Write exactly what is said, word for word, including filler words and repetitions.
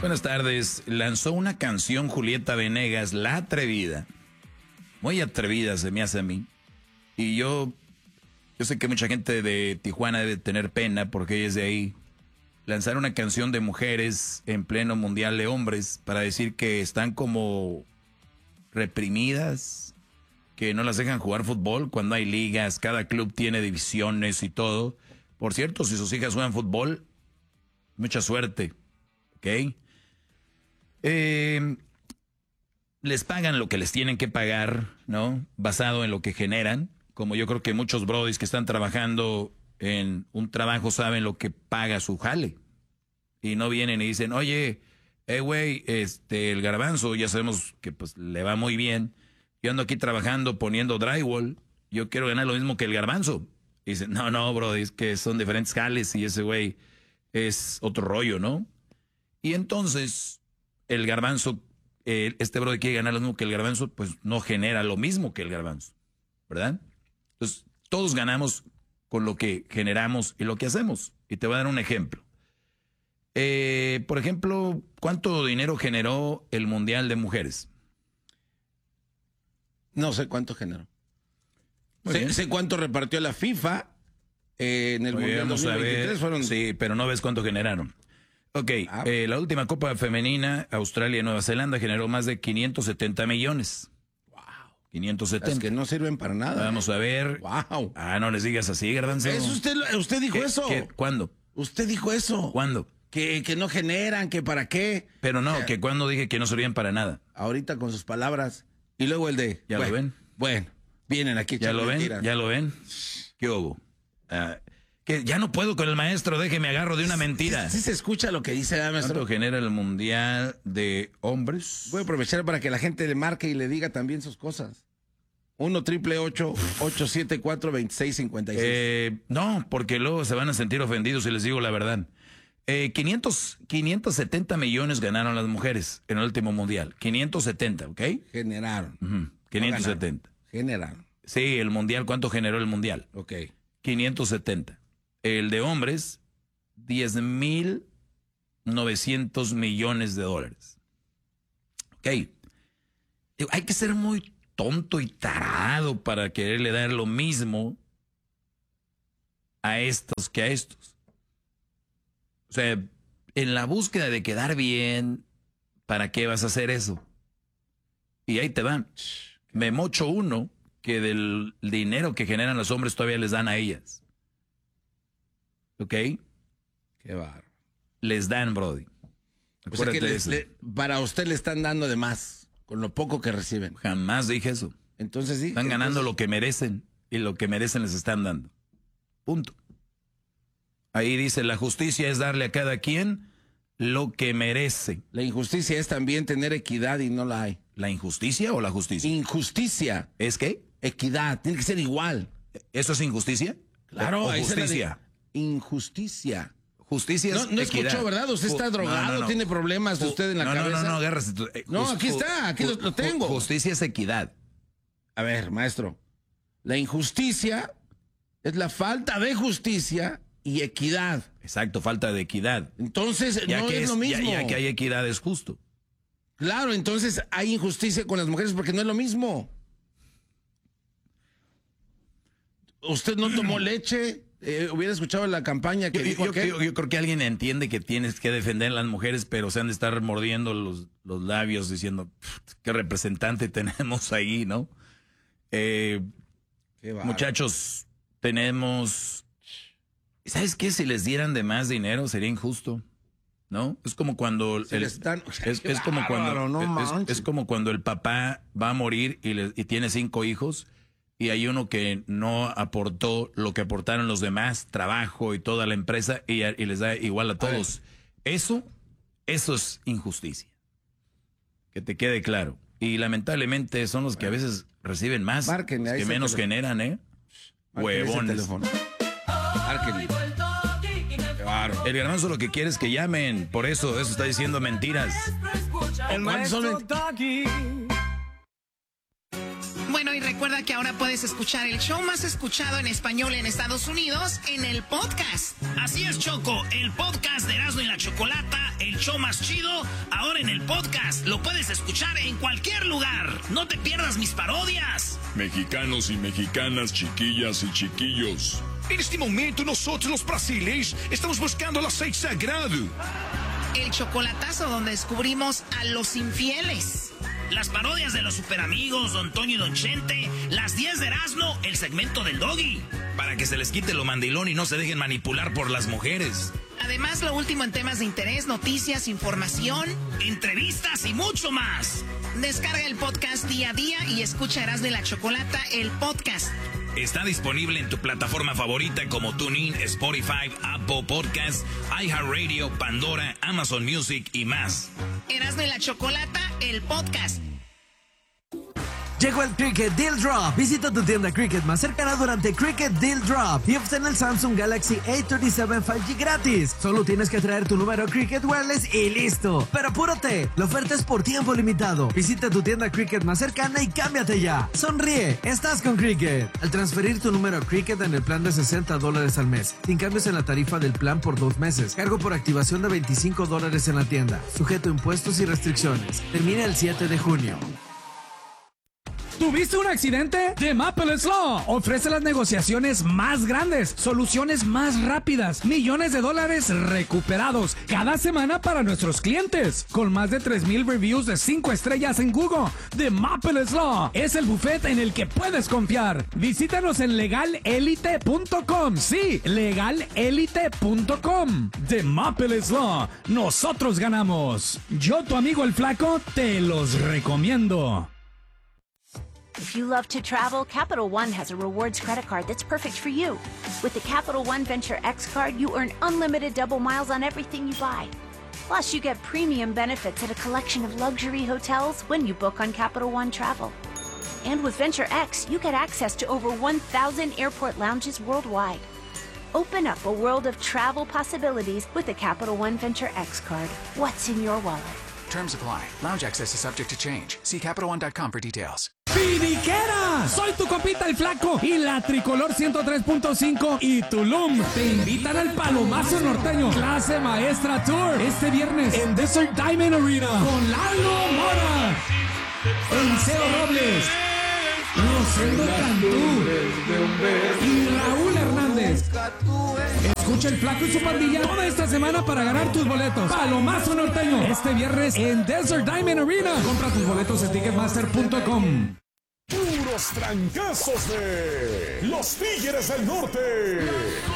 Buenas tardes. Lanzó una canción Julieta Venegas, La Atrevida. Muy atrevida se me hace a mí. Y yo, yo sé que mucha gente de Tijuana debe tener pena porque ella es de ahí. Lanzar una canción de mujeres en pleno mundial de hombres para decir que están como reprimidas, que no las dejan jugar fútbol cuando hay ligas, cada club tiene divisiones y todo. Por cierto, si sus hijas juegan fútbol, mucha suerte, ¿ok? Eh, les pagan lo que les tienen que pagar, ¿no? Basado en lo que generan. Como yo creo que muchos brodis que están trabajando en un trabajo saben lo que paga su jale. Y no vienen y dicen, oye, eh, güey, este, el Garbanzo, ya sabemos que pues le va muy bien. Yo ando aquí trabajando poniendo drywall. Yo quiero ganar lo mismo que el Garbanzo. Y dicen, no, no, brody, es que son diferentes jales y ese güey es otro rollo, ¿no? Y entonces el Garbanzo, eh, este brody quiere ganar lo mismo que el Garbanzo, pues no genera lo mismo que el Garbanzo, ¿verdad? Entonces todos ganamos con lo que generamos y lo que hacemos. Y te voy a dar un ejemplo. Eh, por ejemplo, ¿cuánto dinero generó el Mundial de Mujeres? No sé cuánto generó. Sé, sé cuánto repartió la FIFA eh, en el Oye, Mundial dos mil veintitrés. Fueron... Sí, pero no ves cuánto generaron. Ok, ah. eh, la última Copa Femenina, Australia y Nueva Zelanda, generó más de quinientos setenta millones. Wow. quinientos setenta. Es que no sirven para nada. Vamos a ver. Wow. Ah, no les digas así, Garbanzo. ¿Es usted, usted dijo ¿Qué, eso? ¿qué, ¿Cuándo? Usted dijo eso. ¿Cuándo? Que, que no generan, que para qué. Pero no, o sea, que cuando dije que no servían para nada. Ahorita con sus palabras. Y luego el de... ¿Ya bueno, lo ven? Bueno, vienen aquí. ¿Ya lo ven? Mentiras. ¿Ya lo ven? ¿Qué hubo? Uh, que ya no puedo con el maestro, déjeme agarro de una mentira. Sí, sí se escucha lo que dice, maestro. ¿Cuánto genera el Mundial de Hombres? Voy a aprovechar para que la gente le marque y le diga también sus cosas. uno triple ocho ocho siete cuatro dos seis cinco seis. Eh, no, porque luego se van a sentir ofendidos si les digo la verdad. Eh, quinientos, quinientos setenta millones ganaron las mujeres en el último Mundial. quinientos setenta, ¿ok? Generaron. Uh-huh. quinientos setenta. No generaron. Sí, el Mundial, ¿cuánto generó el Mundial? Ok. quinientos setenta. El de hombres, diez mil novecientos millones de dólares. Ok. Hay que ser muy tonto y tarado para quererle dar lo mismo a estos que a estos. O sea, en la búsqueda de quedar bien, ¿para qué vas a hacer eso? Y ahí te van. Me mocho uno que del dinero que generan los hombres todavía les dan a ellas. ¿Ok? Qué bárbaro. Les dan, brody. O sea que les, le, para usted le están dando de más, con lo poco que reciben. Jamás dije eso. Entonces sí. Están entonces... ganando lo que merecen y lo que merecen les están dando. Punto. Ahí dice, la justicia es darle a cada quien lo que merece. La injusticia es también tener equidad y no la hay. ¿La injusticia o la justicia? Injusticia. ¿Es qué? Equidad. Tiene que ser igual. ¿Eso es injusticia? Claro. ¿O justicia? Injusticia. Justicia es No, no equidad. escuchó, ¿verdad? Usted está drogado, no, no, no. Tiene problemas Ju usted en la no, cabeza. No, no, no, agárrese. Eh, no, aquí está, aquí lo, lo tengo. Justicia es equidad. A ver, maestro. La injusticia es la falta de justicia y equidad. Exacto, falta de equidad. Entonces, ya no que es, es lo mismo. Ya, ya que hay equidad es justo. Claro, entonces hay injusticia con las mujeres porque no es lo mismo. Usted no tomó leche, eh, hubiera escuchado la campaña que yo, dijo yo, yo, yo creo que alguien entiende que tienes que defender a las mujeres, pero se han de estar mordiendo los, los labios diciendo qué representante tenemos ahí, ¿no? Eh, qué muchachos, tenemos... ¿Sabes qué? Si les dieran de más dinero sería injusto, ¿no? Es como cuando si el, están... es, es como cuando no es, es como cuando el papá va a morir y, le, y tiene cinco hijos y hay uno que no aportó lo que aportaron los demás, trabajo y toda la empresa y, y les da igual a todos. A eso, eso es injusticia. Que te quede claro. Y lamentablemente son los que a veces reciben más, Márquenle, los que menos generan, ¿eh? Huevones. Claro. El Garbanzo lo que quiere es que llamen, por eso, eso está diciendo mentiras. El maestro Doggy. Bueno, y recuerda que ahora puedes escuchar el show más escuchado en español en Estados Unidos en el podcast. Así es, Choco, el podcast de Erasmo y la Chocolata, el show más chido, ahora en el podcast. Lo puedes escuchar en cualquier lugar. No te pierdas mis parodias. Mexicanos y mexicanas, chiquillas y chiquillos. En este momento nosotros los brasileños estamos buscando el aceite sagrado. El chocolatazo donde descubrimos a los infieles. Las parodias de los superamigos, Don Toño y Don Chente. Las diez de Erasmo, el segmento del Doggy. Para que se les quite lo mandilón y no se dejen manipular por las mujeres. Además, lo último en temas de interés, noticias, información, entrevistas y mucho más. Descarga el podcast día a día y escucha Erasmo y la Chocolata, el podcast. Está disponible en tu plataforma favorita como TuneIn, Spotify, Apple Podcasts, iHeartRadio, Pandora, Amazon Music y más. Erasmo y la Chocolata, el podcast. Llegó el Cricket Deal Drop. Visita tu tienda Cricket más cercana durante Cricket Deal Drop y obtén el Samsung Galaxy A treinta y siete cinco G gratis. Solo tienes que traer tu número Cricket Wireless y listo. Pero apúrate, la oferta es por tiempo limitado. Visita tu tienda Cricket más cercana y cámbiate ya. Sonríe, estás con Cricket. Al transferir tu número Cricket en el plan de sesenta dólares al mes, sin cambios en la tarifa del plan por dos meses. Cargo por activación de veinticinco dólares en la tienda. Sujeto a impuestos y restricciones. Termina el siete de junio. ¿Tuviste un accidente? The Maples Law ofrece las negociaciones más grandes, soluciones más rápidas, millones de dólares recuperados cada semana para nuestros clientes. Con más de tres mil reviews de cinco estrellas en Google, The Maples Law es el buffet en el que puedes confiar. Visítanos en legal elite punto com. Sí, legal elite punto com. The Maples Law. Nosotros ganamos. Yo, tu amigo el Flaco, te los recomiendo. If you love to travel, Capital One has a rewards credit card that's perfect for you. With the Capital One Venture X card, you earn unlimited double miles on everything you buy. Plus, you get premium benefits at a collection of luxury hotels when you book on Capital One Travel. And with Venture X, you get access to over one thousand airport lounges worldwide. Open up a world of travel possibilities with the Capital One Venture X card. What's in your wallet? Terms apply. Lounge access is subject to change. See Capital One dot com for details. ¡Piniquera! Soy tu compita el Flaco y la Tricolor ciento tres punto cinco y Tulum te invitan al Palomazo Norteño Clase Maestra Tour este viernes en Desert Diamond Arena con Lalo Mora, Eliseo Robles, Rosendo Cantú y Raúl Hernández. Escucha el Flaco y su pandilla toda esta semana para ganar tus boletos. Palomazo Norteño este viernes en Desert Diamond Arena. Compra tus boletos en ticketmaster punto com. Puros trancazos de los Tigres del Norte.